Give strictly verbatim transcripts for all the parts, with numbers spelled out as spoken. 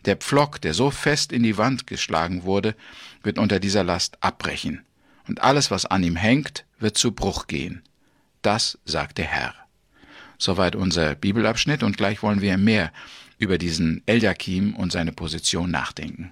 Der Pflock, der so fest in die Wand geschlagen wurde, wird unter dieser Last abbrechen, und alles, was an ihm hängt, wird zu Bruch gehen. Das sagt der Herr. Soweit unser Bibelabschnitt, und gleich wollen wir mehr über diesen Eliakim und seine Position nachdenken.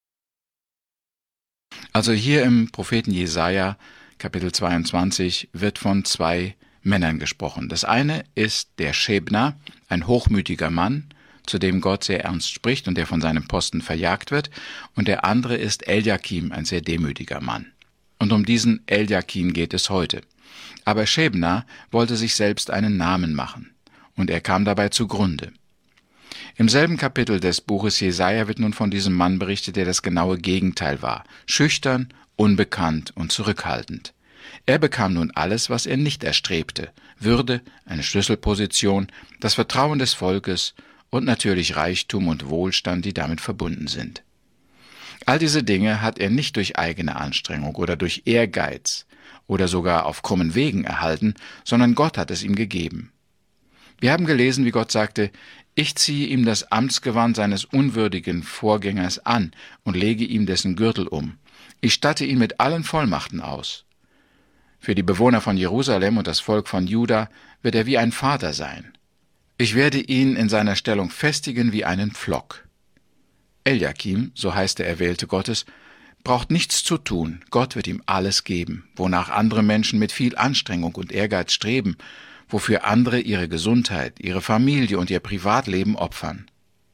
Also hier im Propheten Jesaja, Kapitel zweiundzwanzig, wird von zwei Männern gesprochen. Das eine ist der Schebna, ein hochmütiger Mann, zu dem Gott sehr ernst spricht und der von seinem Posten verjagt wird. Und der andere ist Eliakim, ein sehr demütiger Mann. Und um diesen Eliakim geht es heute. Aber Schebna wollte sich selbst einen Namen machen, und er kam dabei zugrunde. Im selben Kapitel des Buches Jesaja wird nun von diesem Mann berichtet, der das genaue Gegenteil war: schüchtern, unbekannt und zurückhaltend. Er bekam nun alles, was er nicht erstrebte: Würde, eine Schlüsselposition, das Vertrauen des Volkes und natürlich Reichtum und Wohlstand, die damit verbunden sind. All diese Dinge hat er nicht durch eigene Anstrengung oder durch Ehrgeiz oder sogar auf krummen Wegen erhalten, sondern Gott hat es ihm gegeben. Wir haben gelesen, wie Gott sagte: Ich ziehe ihm das Amtsgewand seines unwürdigen Vorgängers an und lege ihm dessen Gürtel um. Ich statte ihn mit allen Vollmachten aus. Für die Bewohner von Jerusalem und das Volk von Juda wird er wie ein Vater sein. Ich werde ihn in seiner Stellung festigen wie einen Pflock. Eliakim, so heißt der Erwählte Gottes, braucht nichts zu tun. Gott wird ihm alles geben, wonach andere Menschen mit viel Anstrengung und Ehrgeiz streben, wofür andere ihre Gesundheit, ihre Familie und ihr Privatleben opfern.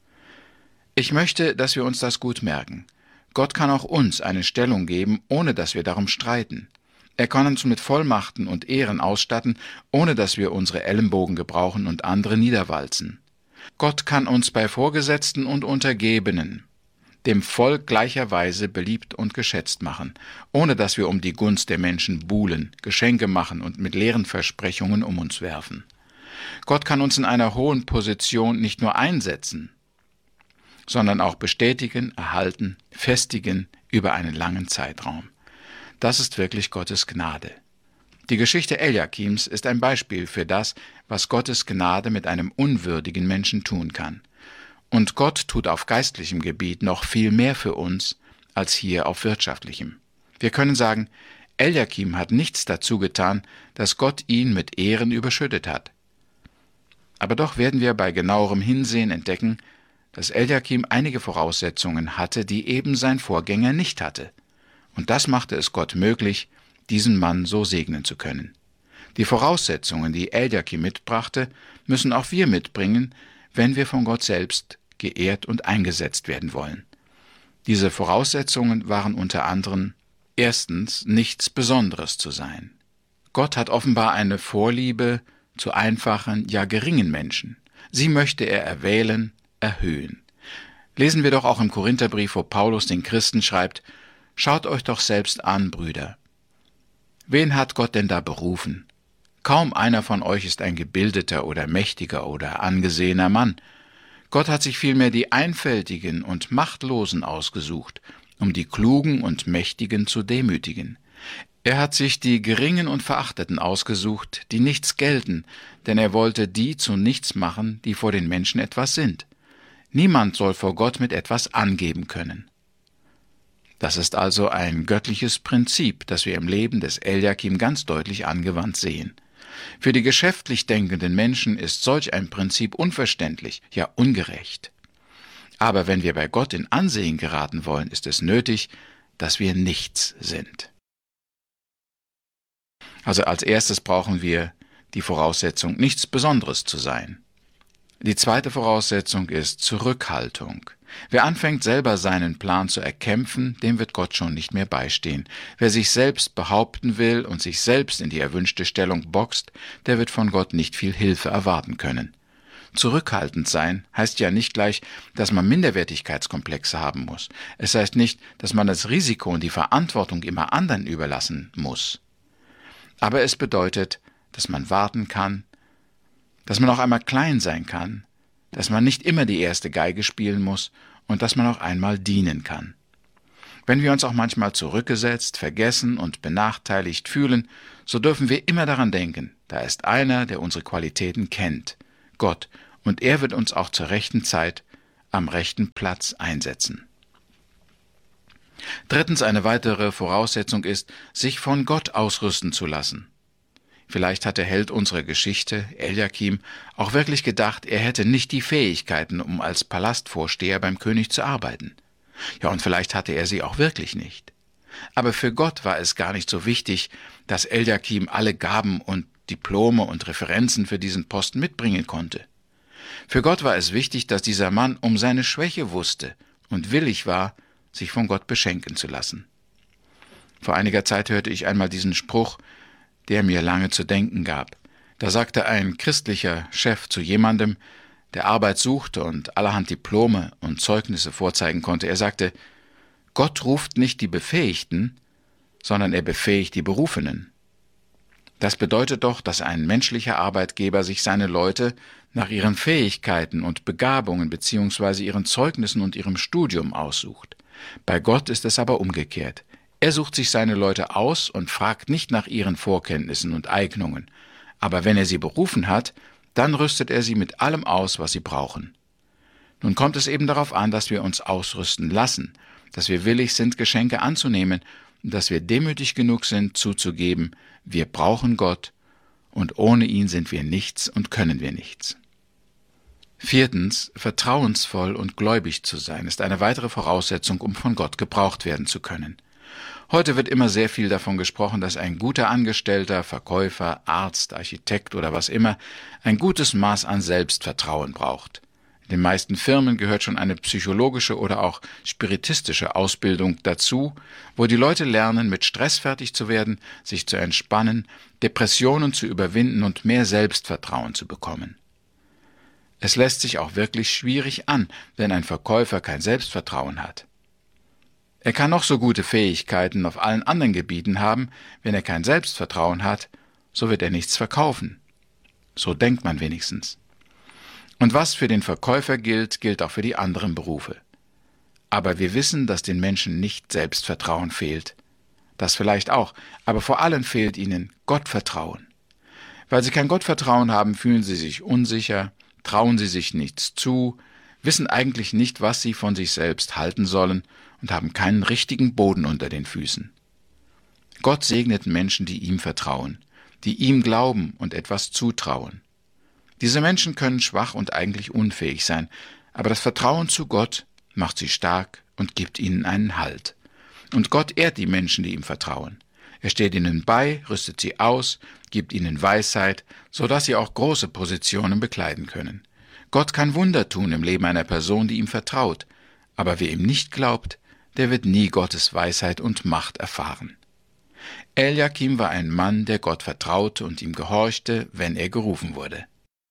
Ich möchte, dass wir uns das gut merken. Gott kann auch uns eine Stellung geben, ohne dass wir darum streiten. Er kann uns mit Vollmachten und Ehren ausstatten, ohne dass wir unsere Ellenbogen gebrauchen und andere niederwalzen. Gott kann uns bei Vorgesetzten und Untergebenen, dem Volk gleicherweise beliebt und geschätzt machen, ohne dass wir um die Gunst der Menschen buhlen, Geschenke machen und mit leeren Versprechungen um uns werfen. Gott kann uns in einer hohen Position nicht nur einsetzen, sondern auch bestätigen, erhalten, festigen über einen langen Zeitraum. Das ist wirklich Gottes Gnade. Die Geschichte Eliakims ist ein Beispiel für das, was Gottes Gnade mit einem unwürdigen Menschen tun kann. Und Gott tut auf geistlichem Gebiet noch viel mehr für uns, als hier auf wirtschaftlichem. Wir können sagen, Eliakim hat nichts dazu getan, dass Gott ihn mit Ehren überschüttet hat. Aber doch werden wir bei genauerem Hinsehen entdecken, dass Eliakim einige Voraussetzungen hatte, die eben sein Vorgänger nicht hatte. Und das machte es Gott möglich, diesen Mann so segnen zu können. Die Voraussetzungen, die Eliakim mitbrachte, müssen auch wir mitbringen, wenn wir von Gott selbst geehrt und eingesetzt werden wollen. Diese Voraussetzungen waren unter anderem: erstens, nichts Besonderes zu sein. Gott hat offenbar eine Vorliebe zu einfachen, ja geringen Menschen. Sie möchte er erwählen, erhöhen. Lesen wir doch auch im Korintherbrief, wo Paulus den Christen schreibt: Schaut euch doch selbst an, Brüder. Wen hat Gott denn da berufen? Kaum einer von euch ist ein gebildeter oder mächtiger oder angesehener Mann. Gott hat sich vielmehr die Einfältigen und Machtlosen ausgesucht, um die Klugen und Mächtigen zu demütigen. Er hat sich die Geringen und Verachteten ausgesucht, die nichts gelten, denn er wollte die zu nichts machen, die vor den Menschen etwas sind. Niemand soll vor Gott mit etwas angeben können. Das ist also ein göttliches Prinzip, das wir im Leben des Eliakim ganz deutlich angewandt sehen. Für die geschäftlich denkenden Menschen ist solch ein Prinzip unverständlich, ja ungerecht. Aber wenn wir bei Gott in Ansehen geraten wollen, ist es nötig, dass wir nichts sind. Also als erstes brauchen wir die Voraussetzung, nichts Besonderes zu sein. Die zweite Voraussetzung ist Zurückhaltung. Wer anfängt, selber seinen Plan zu erkämpfen, dem wird Gott schon nicht mehr beistehen. Wer sich selbst behaupten will und sich selbst in die erwünschte Stellung boxt, der wird von Gott nicht viel Hilfe erwarten können. Zurückhaltend sein heißt ja nicht gleich, dass man Minderwertigkeitskomplexe haben muss. Es heißt nicht, dass man das Risiko und die Verantwortung immer anderen überlassen muss. Aber es bedeutet, dass man warten kann, dass man auch einmal klein sein kann, dass man nicht immer die erste Geige spielen muss und dass man auch einmal dienen kann. Wenn wir uns auch manchmal zurückgesetzt, vergessen und benachteiligt fühlen, so dürfen wir immer daran denken, da ist einer, der unsere Qualitäten kennt, Gott, und er wird uns auch zur rechten Zeit am rechten Platz einsetzen. Drittens, eine weitere Voraussetzung ist, sich von Gott ausrüsten zu lassen. Vielleicht hat der Held unserer Geschichte, Eliakim, auch wirklich gedacht, er hätte nicht die Fähigkeiten, um als Palastvorsteher beim König zu arbeiten. Ja, und vielleicht hatte er sie auch wirklich nicht. Aber für Gott war es gar nicht so wichtig, dass Eliakim alle Gaben und Diplome und Referenzen für diesen Posten mitbringen konnte. Für Gott war es wichtig, dass dieser Mann um seine Schwäche wusste und willig war, sich von Gott beschenken zu lassen. Vor einiger Zeit hörte ich einmal diesen Spruch, der mir lange zu denken gab. Da sagte ein christlicher Chef zu jemandem, der Arbeit suchte und allerhand Diplome und Zeugnisse vorzeigen konnte. Er sagte, Gott ruft nicht die Befähigten, sondern er befähigt die Berufenen. Das bedeutet doch, dass ein menschlicher Arbeitgeber sich seine Leute nach ihren Fähigkeiten und Begabungen bzw. ihren Zeugnissen und ihrem Studium aussucht. Bei Gott ist es aber umgekehrt. Er sucht sich seine Leute aus und fragt nicht nach ihren Vorkenntnissen und Eignungen. Aber wenn er sie berufen hat, dann rüstet er sie mit allem aus, was sie brauchen. Nun kommt es eben darauf an, dass wir uns ausrüsten lassen, dass wir willig sind, Geschenke anzunehmen und dass wir demütig genug sind, zuzugeben, wir brauchen Gott und ohne ihn sind wir nichts und können wir nichts. Viertens, vertrauensvoll und gläubig zu sein, ist eine weitere Voraussetzung, um von Gott gebraucht werden zu können. Heute wird immer sehr viel davon gesprochen, dass ein guter Angestellter, Verkäufer, Arzt, Architekt oder was immer ein gutes Maß an Selbstvertrauen braucht. In den meisten Firmen gehört schon eine psychologische oder auch spiritistische Ausbildung dazu, wo die Leute lernen, mit Stress fertig zu werden, sich zu entspannen, Depressionen zu überwinden und mehr Selbstvertrauen zu bekommen. Es lässt sich auch wirklich schwierig an, wenn ein Verkäufer kein Selbstvertrauen hat. Er kann noch so gute Fähigkeiten auf allen anderen Gebieten haben, wenn er kein Selbstvertrauen hat, so wird er nichts verkaufen. So denkt man wenigstens. Und was für den Verkäufer gilt, gilt auch für die anderen Berufe. Aber wir wissen, dass den Menschen nicht Selbstvertrauen fehlt. Das vielleicht auch, aber vor allem fehlt ihnen Gottvertrauen. Weil sie kein Gottvertrauen haben, fühlen sie sich unsicher, trauen sie sich nichts zu, wissen eigentlich nicht, was sie von sich selbst halten sollen und haben keinen richtigen Boden unter den Füßen. Gott segnet Menschen, die ihm vertrauen, die ihm glauben und etwas zutrauen. Diese Menschen können schwach und eigentlich unfähig sein, aber das Vertrauen zu Gott macht sie stark und gibt ihnen einen Halt. Und Gott ehrt die Menschen, die ihm vertrauen. Er steht ihnen bei, rüstet sie aus, gibt ihnen Weisheit, sodass sie auch große Positionen bekleiden können. Gott kann Wunder tun im Leben einer Person, die ihm vertraut, aber wer ihm nicht glaubt, der wird nie Gottes Weisheit und Macht erfahren. Eliakim war ein Mann, der Gott vertraute und ihm gehorchte, wenn er gerufen wurde.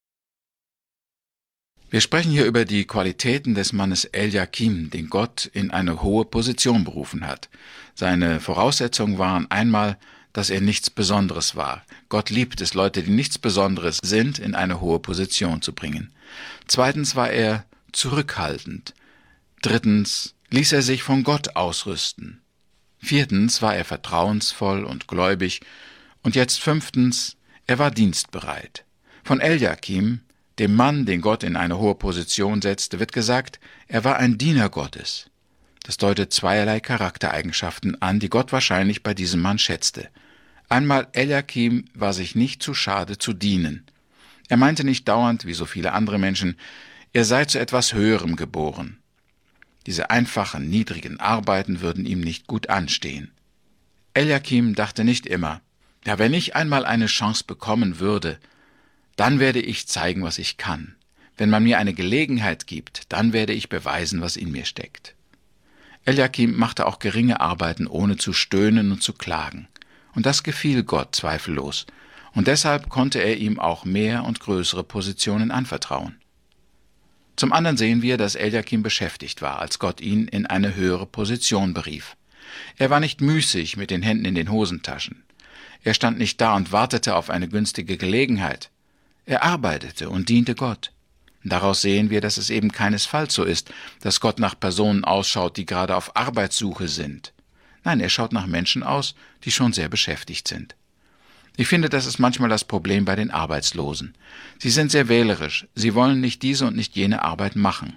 Wir sprechen hier über die Qualitäten des Mannes Eliakim, den Gott in eine hohe Position berufen hat. Seine Voraussetzungen waren einmal, dass er nichts Besonderes war. Gott liebt es, Leute, die nichts Besonderes sind, in eine hohe Position zu bringen. Zweitens war er zurückhaltend. Drittens ließ er sich von Gott ausrüsten. Viertens war er vertrauensvoll und gläubig. Und jetzt fünftens, er war dienstbereit. Von Eliakim, dem Mann, den Gott in eine hohe Position setzte, wird gesagt, er war ein Diener Gottes. Das deutet zweierlei Charaktereigenschaften an, die Gott wahrscheinlich bei diesem Mann schätzte. Einmal, Eliakim war sich nicht zu schade zu dienen. Er meinte nicht dauernd, wie so viele andere Menschen, er sei zu etwas Höherem geboren. Diese einfachen, niedrigen Arbeiten würden ihm nicht gut anstehen. Eliakim dachte nicht immer, ja, wenn ich einmal eine Chance bekommen würde, dann werde ich zeigen, was ich kann. Wenn man mir eine Gelegenheit gibt, dann werde ich beweisen, was in mir steckt. Eliakim machte auch geringe Arbeiten, ohne zu stöhnen und zu klagen. Und das gefiel Gott zweifellos. Und deshalb konnte er ihm auch mehr und größere Positionen anvertrauen. Zum anderen sehen wir, dass Eliakim beschäftigt war, als Gott ihn in eine höhere Position berief. Er war nicht müßig mit den Händen in den Hosentaschen. Er stand nicht da und wartete auf eine günstige Gelegenheit. Er arbeitete und diente Gott. Daraus sehen wir, dass es eben keinesfalls so ist, dass Gott nach Personen ausschaut, die gerade auf Arbeitssuche sind. Nein, er schaut nach Menschen aus, die schon sehr beschäftigt sind. Ich finde, das ist manchmal das Problem bei den Arbeitslosen. Sie sind sehr wählerisch, sie wollen nicht diese und nicht jene Arbeit machen.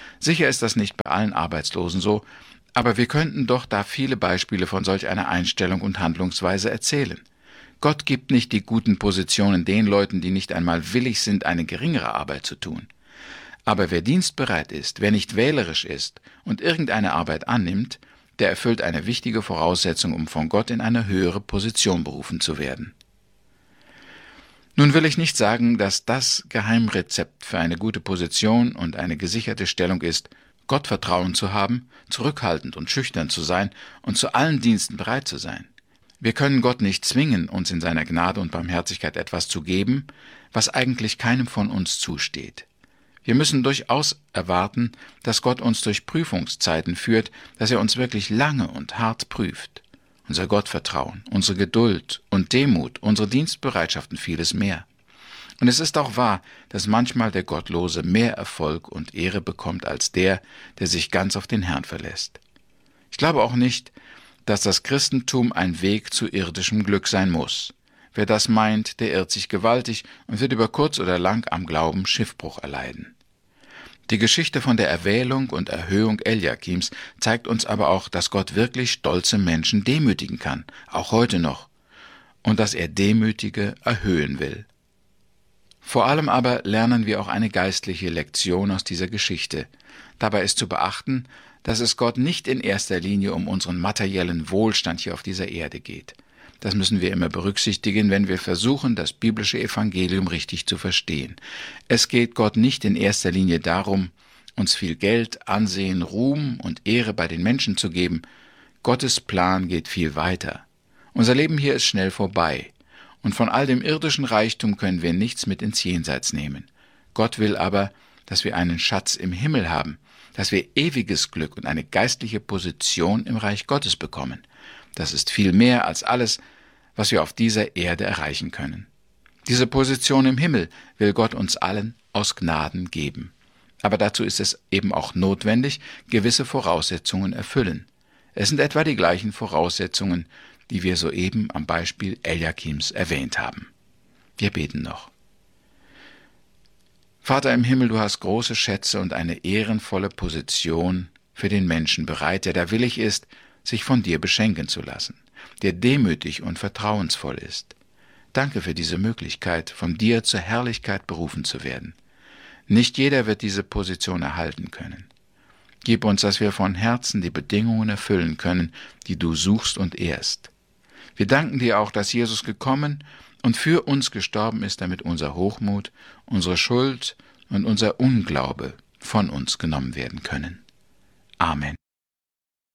Sicher ist das nicht bei allen Arbeitslosen so, aber wir könnten doch da viele Beispiele von solch einer Einstellung und Handlungsweise erzählen. Gott gibt nicht die guten Positionen den Leuten, die nicht einmal willig sind, eine geringere Arbeit zu tun. Aber wer dienstbereit ist, wer nicht wählerisch ist und irgendeine Arbeit annimmt, der erfüllt eine wichtige Voraussetzung, um von Gott in eine höhere Position berufen zu werden. Nun will ich nicht sagen, dass das Geheimrezept für eine gute Position und eine gesicherte Stellung ist, Gottvertrauen zu haben, zurückhaltend und schüchtern zu sein und zu allen Diensten bereit zu sein. Wir können Gott nicht zwingen, uns in seiner Gnade und Barmherzigkeit etwas zu geben, was eigentlich keinem von uns zusteht. Wir müssen durchaus erwarten, dass Gott uns durch Prüfungszeiten führt, dass er uns wirklich lange und hart prüft. Unser Gottvertrauen, unsere Geduld und Demut, unsere Dienstbereitschaft und vieles mehr. Und es ist auch wahr, dass manchmal der Gottlose mehr Erfolg und Ehre bekommt als der, der sich ganz auf den Herrn verlässt. Ich glaube auch nicht, dass das Christentum ein Weg zu irdischem Glück sein muss. Wer das meint, der irrt sich gewaltig und wird über kurz oder lang am Glauben Schiffbruch erleiden. Die Geschichte von der Erwählung und Erhöhung Eliakims zeigt uns aber auch, dass Gott wirklich stolze Menschen demütigen kann, auch heute noch, und dass er Demütige erhöhen will. Vor allem aber lernen wir auch eine geistliche Lektion aus dieser Geschichte. Dabei ist zu beachten, dass es Gott nicht in erster Linie um unseren materiellen Wohlstand hier auf dieser Erde geht. Das müssen wir immer berücksichtigen, wenn wir versuchen, das biblische Evangelium richtig zu verstehen. Es geht Gott nicht in erster Linie darum, uns viel Geld, Ansehen, Ruhm und Ehre bei den Menschen zu geben. Gottes Plan geht viel weiter. Unser Leben hier ist schnell vorbei. Und von all dem irdischen Reichtum können wir nichts mit ins Jenseits nehmen. Gott will aber, dass wir einen Schatz im Himmel haben, dass wir ewiges Glück und eine geistliche Position im Reich Gottes bekommen. Das ist viel mehr als alles, was wir auf dieser Erde erreichen können. Diese Position im Himmel will Gott uns allen aus Gnaden geben. Aber dazu ist es eben auch notwendig, gewisse Voraussetzungen erfüllen. Es sind etwa die gleichen Voraussetzungen, die wir soeben am Beispiel Eliakims erwähnt haben. Wir beten noch. Vater im Himmel, du hast große Schätze und eine ehrenvolle Position für den Menschen bereit, der da willig ist, sich von dir beschenken zu lassen, der demütig und vertrauensvoll ist. Danke für diese Möglichkeit, von dir zur Herrlichkeit berufen zu werden. Nicht jeder wird diese Position erhalten können. Gib uns, dass wir von Herzen die Bedingungen erfüllen können, die du suchst und ehrst. Wir danken dir auch, dass Jesus gekommen und für uns gestorben ist, damit unser Hochmut, unsere Schuld und unser Unglaube von uns genommen werden können. Amen.